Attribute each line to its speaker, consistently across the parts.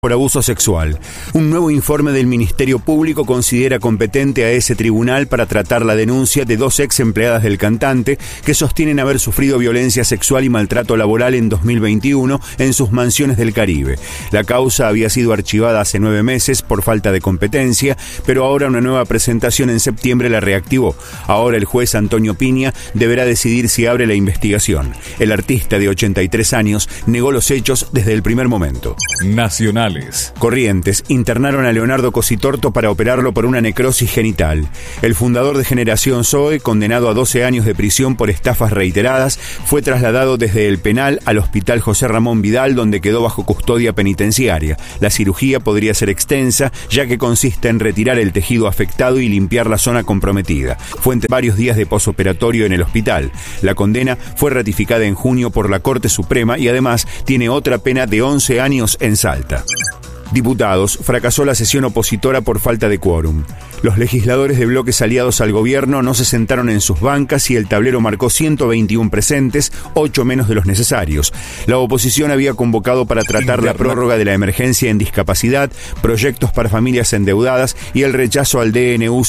Speaker 1: por abuso sexual. Un nuevo informe del Ministerio Público considera competente a ese tribunal para tratar la denuncia de 2 ex empleadas del cantante que sostienen haber sufrido violencia sexual y maltrato laboral en 2021 en sus mansiones del Caribe. La causa había sido archivada hace 9 meses por falta de competencia, pero ahora una nueva presentación en septiembre la reactivó. Ahora el juez Antonio Piña deberá decidir si abre la investigación. El artista de 83 años negó los hechos desde el primer momento.
Speaker 2: Nacional.
Speaker 1: Corrientes internaron a Leonardo Cositorto para operarlo por una necrosis genital. El fundador de Generación Zoe, condenado a 12 años de prisión por estafas reiteradas, fue trasladado desde el penal al Hospital José Ramón Vidal, donde quedó bajo custodia penitenciaria. La cirugía podría ser extensa, ya que consiste en retirar el tejido afectado y limpiar la zona comprometida. Fue entre varios días de posoperatorio en el hospital. La condena fue ratificada en junio por la Corte Suprema y además tiene otra pena de 11 años en Salta. Diputados, fracasó la sesión opositora por falta de quórum. Los legisladores de bloques aliados al gobierno no se sentaron en sus bancas y el tablero marcó 121 presentes, 8 menos de los necesarios. La oposición había convocado para tratar la prórroga de la emergencia en discapacidad, proyectos para familias endeudadas y el rechazo al DNU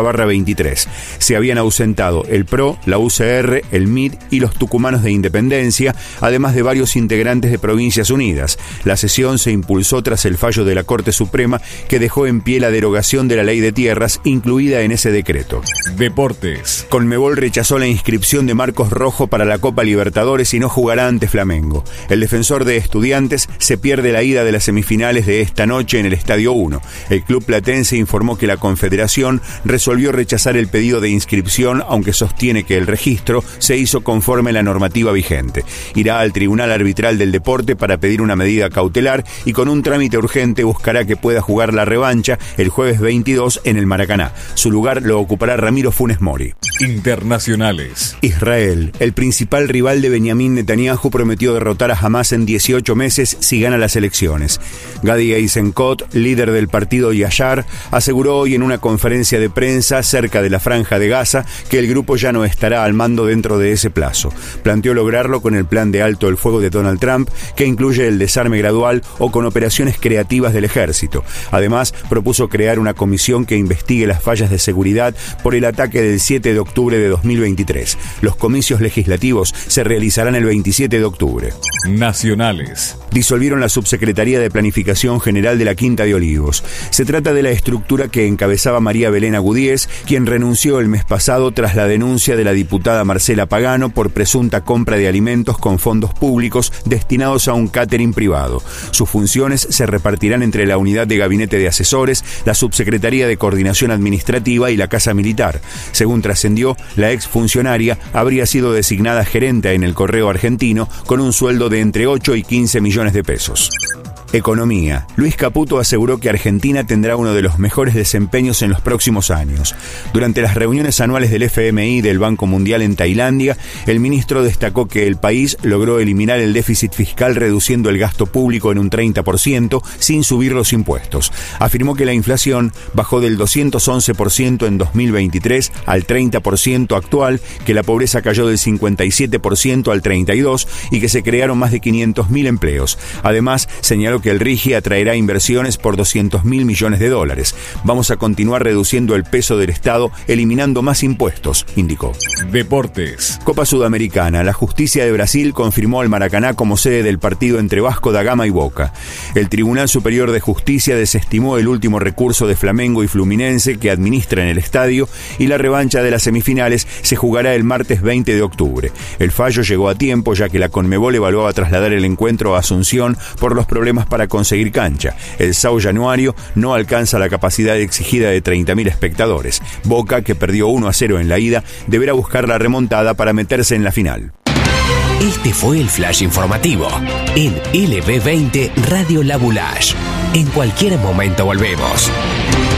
Speaker 1: 70/23. Se habían ausentado el PRO, la UCR, el MID y los tucumanos de Independencia, además de varios integrantes de Provincias Unidas. La sesión se impulsó tras el fallo de la Corte Suprema que dejó en pie la derogación de la Ley de Tierras incluida en ese decreto.
Speaker 2: Deportes.
Speaker 1: Conmebol rechazó la inscripción de Marcos Rojo para la Copa Libertadores y no jugará ante Flamengo. El defensor de Estudiantes se pierde la ida de las semifinales de esta noche en el Estadio 1. El club platense informó que la Confederación resolvió rechazar el pedido de inscripción, aunque sostiene que el registro se hizo conforme a la normativa vigente. Irá al Tribunal Arbitral del Deporte para pedir una medida cautelar y con un trámite urgente buscará que pueda jugar la revancha el jueves 22 en el Maracaná. Su lugar lo ocupará Ramiro Funes Mori.
Speaker 2: Internacionales.
Speaker 1: Israel, el principal rival de Benjamín Netanyahu, prometió derrotar a Hamás en 18 meses si gana las elecciones. Gadi Eisenkot, líder del partido Yashar, aseguró hoy en una conferencia de prensa cerca de la Franja de Gaza que el grupo ya no estará al mando dentro de ese plazo. Planteó lograrlo con el plan de alto el fuego de Donald Trump, que incluye el desarme gradual o con operaciones creativas del ejército. Además, propuso crear una comisión que investigue las fallas de seguridad por el ataque del 7 de octubre de 2023. Los comicios legislativos se realizarán el 27 de octubre.
Speaker 2: Nacionales.
Speaker 1: Disolvieron la Subsecretaría de Planificación General de la Quinta de Olivos. Se trata de la estructura que encabezaba María Belén Agudíez, quien renunció el mes pasado tras la denuncia de la diputada Marcela Pagano por presunta compra de alimentos con fondos públicos destinados a un catering privado. Sus funciones se repartirán entre la Unidad de Gabinete de Asesores, la Subsecretaría de Coordinación Administrativa y la Casa Militar. Según trascendió, la exfuncionaria habría sido designada gerente en el Correo Argentino con un sueldo de entre 8 y 15 millones de pesos. Economía. Luis Caputo aseguró que Argentina tendrá uno de los mejores desempeños en los próximos años. Durante las reuniones anuales del FMI y del Banco Mundial en Tailandia, el ministro destacó que el país logró eliminar el déficit fiscal reduciendo el gasto público en un 30% sin subir los impuestos. Afirmó que la inflación bajó del 211% en 2023 al 30% actual, que la pobreza cayó del 57% al 32% y que se crearon más de 500.000 empleos. Además, señaló que el RIGI atraerá inversiones por $200.000 millones. Vamos a continuar reduciendo el peso del Estado, eliminando más impuestos, indicó.
Speaker 2: Deportes.
Speaker 1: Copa Sudamericana. La justicia de Brasil confirmó al Maracaná como sede del partido entre Vasco da Gama y Boca. El Tribunal Superior de Justicia desestimó el último recurso de Flamengo y Fluminense que administran el estadio y la revancha de las semifinales se jugará el martes 20 de octubre. El fallo llegó a tiempo ya que la Conmebol evaluaba trasladar el encuentro a Asunción por los problemas para conseguir cancha. El São Januário no alcanza la capacidad exigida de 30.000 espectadores. Boca, que perdió 1-0 en la ida, deberá buscar la remontada para meterse en la final.
Speaker 3: Este fue el Flash Informativo en LB20 Radio La Boulage. En cualquier momento volvemos.